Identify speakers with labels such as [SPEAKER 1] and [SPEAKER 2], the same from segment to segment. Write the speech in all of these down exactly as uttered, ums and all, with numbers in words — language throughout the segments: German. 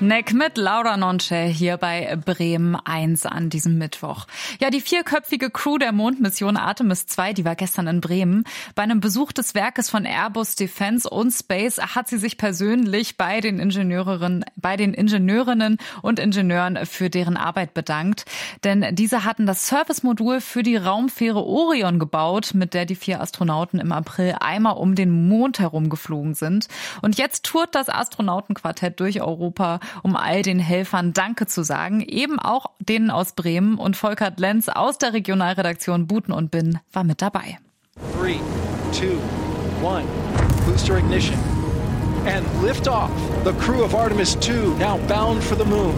[SPEAKER 1] Neck mit Laura Nonce hier bei Bremen eins an diesem Mittwoch. Ja, die vierköpfige Crew der Mondmission Artemis zwei, die war gestern in Bremen. Bei einem Besuch des Werkes von Airbus Defence und Space hat sie sich persönlich bei den Ingenieurinnen, bei den Ingenieurinnen und Ingenieuren für deren Arbeit bedankt. Denn diese hatten das Servicemodul für die Raumfähre Orion gebaut, mit der die vier Astronauten im April einmal um den Mond herum geflogen sind. Und jetzt tourt das Astronautenquartett durch Europa, um all den Helfern Danke zu sagen, eben auch denen aus Bremen. Und Volkert Lenz aus der Regionalredaktion Buten und Binn war mit dabei.
[SPEAKER 2] Three, two, one. Booster ignition. And lift off. The crew of Artemis two now bound for the moon.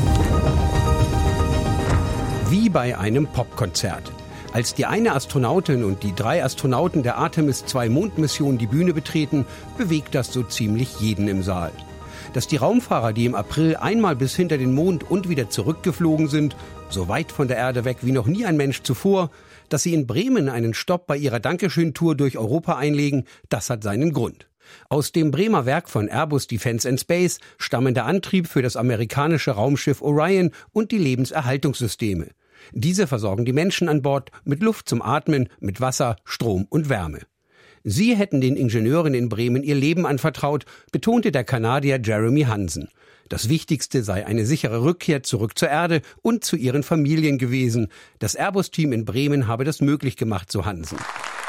[SPEAKER 3] Wie bei einem Popkonzert. Als die eine Astronautin und die drei Astronauten der Artemis zwei Mondmission die Bühne betreten, bewegt das so ziemlich jeden im Saal. Dass die Raumfahrer, die im April einmal bis hinter den Mond und wieder zurückgeflogen sind, so weit von der Erde weg wie noch nie ein Mensch zuvor, dass sie in Bremen einen Stopp bei ihrer Dankeschön-Tour durch Europa einlegen, das hat seinen Grund. Aus dem Bremer Werk von Airbus Defence and Space stammen der Antrieb für das amerikanische Raumschiff Orion und die Lebenserhaltungssysteme. Diese versorgen die Menschen an Bord mit Luft zum Atmen, mit Wasser, Strom und Wärme. Sie hätten den Ingenieuren in Bremen ihr Leben anvertraut, betonte der Kanadier Jeremy Hansen. Das Wichtigste sei eine sichere Rückkehr zurück zur Erde und zu ihren Familien gewesen. Das Airbus-Team in Bremen habe das möglich gemacht, so Hansen.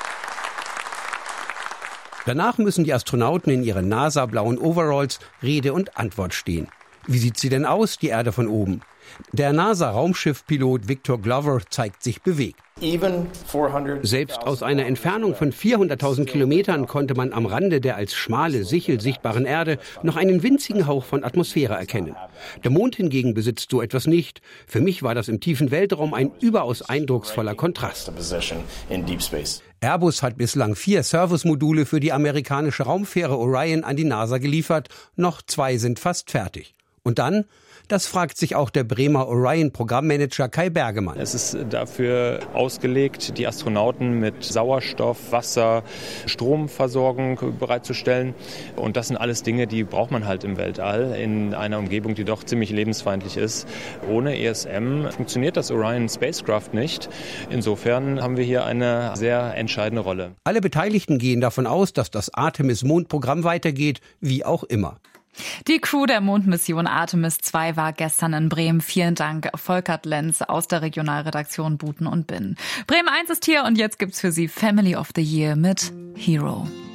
[SPEAKER 3] Danach müssen die Astronauten in ihren NASA-blauen Overalls Rede und Antwort stehen. Wie sieht sie denn aus, die Erde von oben? Der NASA-Raumschiffpilot Victor Glover zeigt sich bewegt. Selbst aus einer Entfernung von vierhunderttausend Kilometern konnte man am Rande der als schmale Sichel sichtbaren Erde noch einen winzigen Hauch von Atmosphäre erkennen. Der Mond hingegen besitzt so etwas nicht. Für mich war das im tiefen Weltraum ein überaus eindrucksvoller Kontrast. Airbus hat bislang vier Servicemodule für die amerikanische Raumfähre Orion an die NASA geliefert. Noch zwei sind fast fertig. Und dann? Das fragt sich auch der Bremer Orion-Programmmanager Kai Bergemann.
[SPEAKER 4] Es ist dafür ausgelegt, die Astronauten mit Sauerstoff, Wasser, Stromversorgung bereitzustellen. Und das sind alles Dinge, die braucht man halt im Weltall, in einer Umgebung, die doch ziemlich lebensfeindlich ist. Ohne E S M funktioniert das Orion Spacecraft nicht. Insofern haben wir hier eine sehr entscheidende Rolle.
[SPEAKER 3] Alle Beteiligten gehen davon aus, dass das Artemis-Mondprogramm weitergeht, wie auch immer.
[SPEAKER 1] Die Crew der Mondmission Artemis zwei war gestern in Bremen. Vielen Dank, Volkert Lenz aus der Regionalredaktion Buten und Binn. Bremen eins ist hier und jetzt gibt's für Sie Family of the Year mit Hero.